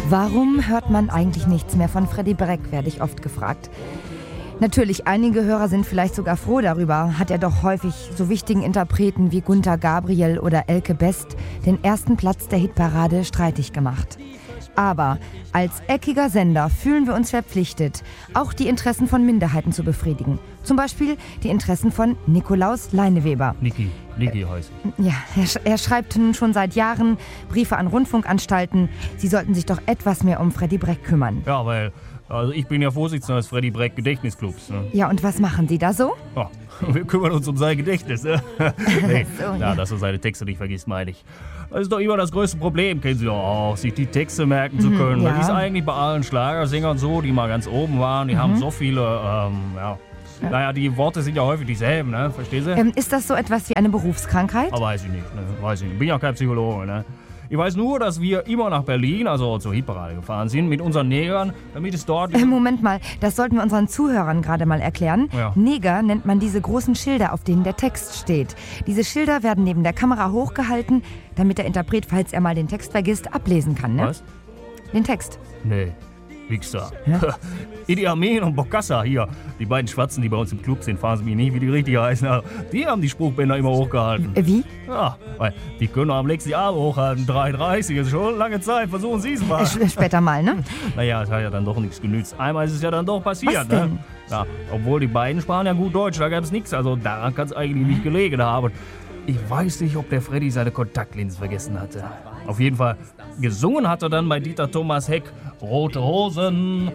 Warum hört man eigentlich nichts mehr von Freddy Breck, werde ich oft gefragt. Natürlich, einige Hörer sind vielleicht sogar froh darüber, hat er doch häufig so wichtigen Interpreten wie Gunter Gabriel oder Elke Best den ersten Platz der Hitparade streitig gemacht. Aber als eckiger Sender fühlen wir uns verpflichtet, auch die Interessen von Minderheiten zu befriedigen. Zum Beispiel die Interessen von Nikolaus Leineweber. Niki heißt. Ja, er schreibt nun schon seit Jahren Briefe an Rundfunkanstalten. Sie sollten sich doch etwas mehr um Freddy Breck kümmern. Ja, weil ich bin ja Vorsitzender des Freddy Breck Gedächtnisclubs. Ne? Ja, und was machen Sie da so? Ja, wir kümmern uns um sein Gedächtnis. Ne? Nee, so, ja, dass er seine Texte nicht vergisst, meine ich. Das ist doch immer das größte Problem, kennen Sie doch auch, sich die Texte merken zu können. Ja. Das ist eigentlich bei allen Schlagersängern so, die mal ganz oben waren. Die haben so viele, Naja, die Worte sind ja häufig dieselben, ne? Verstehst du? Ist das so etwas wie eine Berufskrankheit? Aber weiß ich nicht, ne? Weiß ich nicht. Bin ja kein Psychologe, ne? Ich weiß nur, dass wir immer nach Berlin, also zur Hitparade gefahren sind, mit unseren Negern, damit es dort... Moment mal, das sollten wir unseren Zuhörern gerade mal erklären. Ja. Neger nennt man diese großen Schilder, auf denen der Text steht. Diese Schilder werden neben der Kamera hochgehalten, damit der Interpret, falls er mal den Text vergisst, ablesen kann, ne? Was? Den Text. Nee, Wichser. Ja? Idi Amin und Bokassa hier, die beiden Schwarzen, die bei uns im Club sind, fahren Sie mich nicht, wie die richtig heißen, aber die haben die Spruchbänder immer hochgehalten. Wie? Ja, weil die können am nächsten Jahr hochhalten, 3,30, ist schon lange Zeit, versuchen Sie es mal. Später mal, ne? Naja, es hat ja dann doch nichts genützt. Einmal ist es ja dann doch passiert, Was denn? ne? Ja, obwohl die beiden sprachen ja gut Deutsch, da gab es nichts, also daran kann es eigentlich nicht gelegen haben. Ich weiß nicht, ob der Freddy seine Kontaktlinsen vergessen hatte. Auf jeden Fall, gesungen hat er dann bei Dieter Thomas Heck Rote Hosen,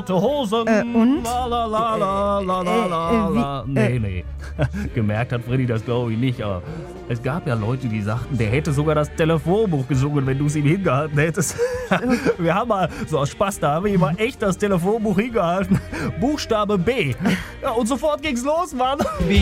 und? la la la la la la la. Nee. Gemerkt hat Freddy das, glaube ich, nicht, aber es gab ja Leute, die sagten, der hätte sogar das Telefonbuch gesungen, wenn du es ihm hingehalten hättest. Wir haben mal, so aus Spaß, da haben wir ihm mal echt das Telefonbuch hingehalten. Buchstabe B. Ja, und sofort ging's los, Mann.